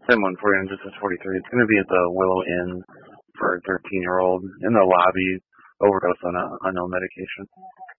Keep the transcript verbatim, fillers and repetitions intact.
Same one for you, just as forty-three. It's going to be at the Willow Inn for a thirteen-year-old in the lobby, overdose on a unknown medication.